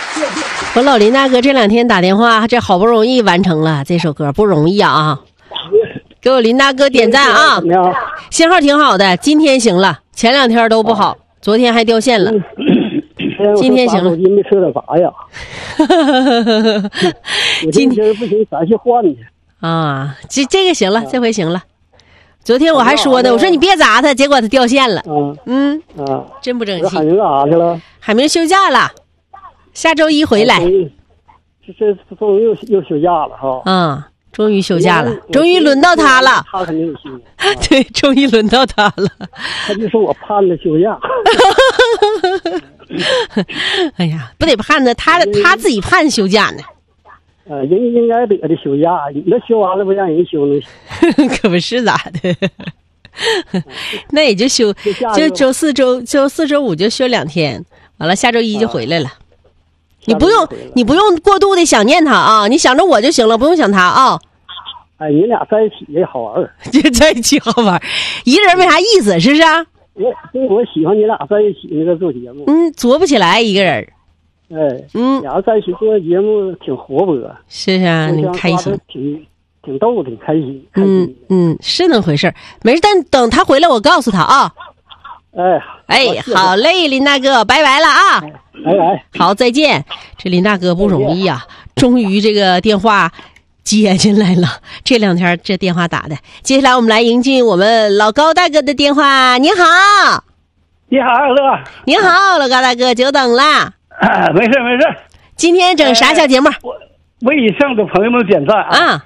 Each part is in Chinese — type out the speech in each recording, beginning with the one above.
我老林大哥这2天打电话，这好不容易完成了这首歌，不容易啊！给我林大哥点赞啊！信号挺好的，今天行了，前2天都不好，昨天还掉线了。今天行了。 今没吃点啥呀？今天不行，咱去换去啊！这个行了，这回行了。昨天我还说呢，我说你别砸他，结果他掉线了。真不争气。 海明干啥去了？ 海明休假了，下周1回来。 这终于又休假了哈。 终于休假了，终于轮到他了。 他肯定有休。 对，终于轮到他了。 他就说我盼着休假。 哎呀，不得盼着他自己盼休假呢。 人应该得的休假，那休完了不让人休呢？ 可不是咋的。那也就休，就周4、周5就休2天，完了下周1就回来了。你不用过度的想念他啊，你想着我就行了，不用想他啊。 你俩在一起也好玩， 就在一起好玩，一个人没啥意思，是不是啊？ 我喜欢你俩在一起那个做节目。 做不起来一个人。 俩人在一起做节目挺活泼。是啊，你开心， 挺逗，挺开心。 是那回事。没事，但等他回来我告诉他啊。好嘞，林大哥，拜拜了啊。 拜拜。 好，再见。这林大哥不容易啊，终于这个电话接进来了。这2天这电话打的。接下来我们来迎进我们老高大哥的电话。你好。 你好，二哥。 你好，老高大哥，久等了。 没事。 今天整啥小节目？ 为以上的朋友们点赞啊。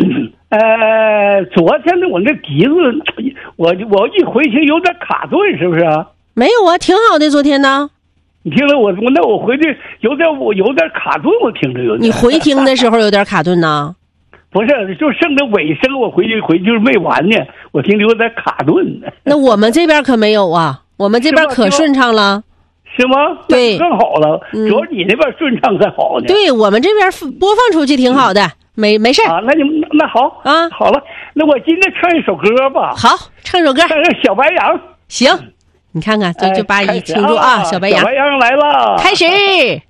昨天呢，我那笛子，我一回听有点卡顿，是不是啊？ 没有啊，挺好的。昨天呢？ 你听着我回去有点卡顿，我听着有点。 你回听的时候有点卡顿呢？ 不是，就剩着尾声，我回去就是没完呢，我听着有点卡顿。 那我们这边可没有啊，我们这边可顺畅了。 是吗？ 对， 更好了。主要你那边顺畅才好呢。 对，我们这边播放出去挺好的，没事啊。那好啊，好了，那我今天唱一首歌吧。 好，唱首歌。 唱个小白杨。 行，你看看，就81，听住啊，小白杨。 小白杨来了， 开始。